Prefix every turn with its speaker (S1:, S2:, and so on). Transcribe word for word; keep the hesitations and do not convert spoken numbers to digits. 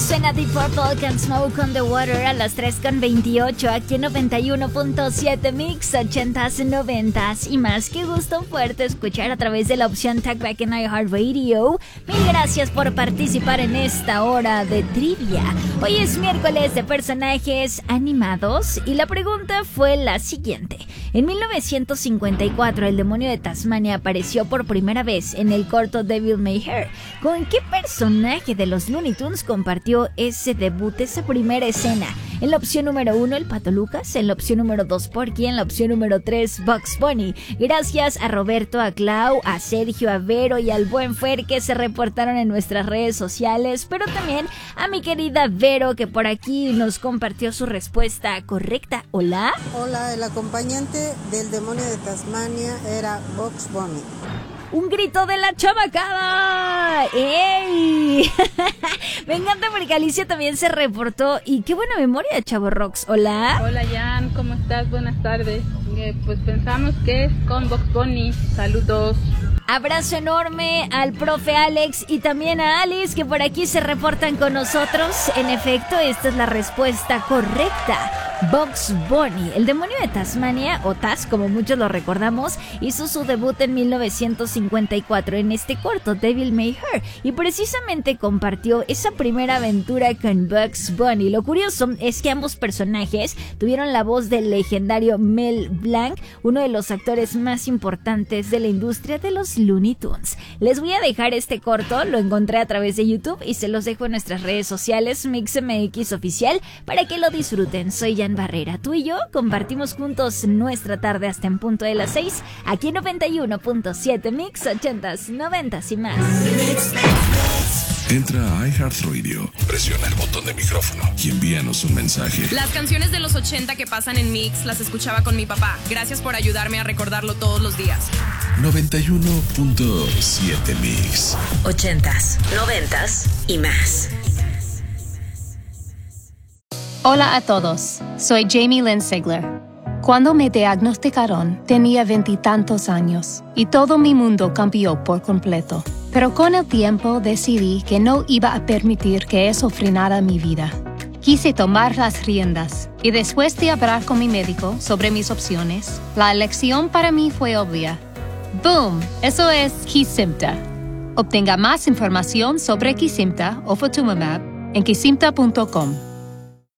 S1: Suena Deep Purple con Smoke on the Water a las tres con veintiocho aquí en noventa y uno punto siete Mix, ochentas, noventas y más. Qué gusto fuerte escuchar a través de la opción Talkback en iHeartRadio. Mil gracias por participar en esta hora de trivia. Hoy es miércoles de personajes animados y la pregunta fue la siguiente. En mil novecientos cincuenta y cuatro, el demonio de Tasmania apareció por primera vez en el corto Devil May Care. ¿Con qué personaje de los Looney Tunes compartió ese debut, esa primera escena? En la opción número uno, el Pato Lucas. En la opción número dos, Porky. En la opción número tres, Bugs Bunny. Gracias a Roberto, a Clau, a Sergio, a Vero y al buen Fer que se reportaron en nuestras redes sociales, pero también a mi querida Vero que por aquí nos compartió su respuesta correcta. Hola.
S2: Hola, el acompañante del demonio de Tasmania era Bugs Bunny.
S1: ¡Un grito de la chamacada! ¡Ey! Me encanta porque Alicia también se reportó. Y qué buena memoria, Chavo Rocks. Hola.
S3: Hola, Jan. ¿Cómo estás? Buenas tardes. Eh, pues pensamos que es con Bugs Bunny. Saludos.
S1: Abrazo enorme al profe Alex y también a Alice que por aquí se reportan con nosotros. En efecto, esta es la respuesta correcta. Bugs Bunny, el demonio de Tasmania, o Taz como muchos lo recordamos, hizo su debut en mil novecientos cincuenta y cuatro en este corto Devil May Care y precisamente compartió esa primera aventura con Bugs Bunny. Lo curioso es que ambos personajes tuvieron la voz del legendario Mel Blanc, uno de los actores más importantes de la industria de los Looney Tunes. Les voy a dejar este corto, lo encontré a través de YouTube y se los dejo en nuestras redes sociales MixMX Oficial para que lo disfruten. Soy Jan Barrera, tú y yo compartimos juntos nuestra tarde hasta en punto de las seis, aquí en noventa y uno punto siete Mix, ochentas, noventas y más.
S4: Entra a iHeartRadio, presiona el botón de micrófono y envíanos un mensaje.
S5: Las canciones de los ochenta que pasan en Mix las escuchaba con mi papá. Gracias por ayudarme a recordarlo todos los días.
S4: noventa y uno punto siete Mix.
S6: Ochentas, noventas y más.
S7: Hola a todos, soy Jamie Lynn Sigler. Cuando me diagnosticaron, tenía veintitantos años y todo mi mundo cambió por completo. Pero con el tiempo decidí que no iba a permitir que eso frenara mi vida. Quise tomar las riendas y después de hablar con mi médico sobre mis opciones, la elección para mí fue obvia. ¡Boom! Eso es Kesimpta. Obtenga más información sobre Kesimpta o Ofatumumab en kesimpta punto com.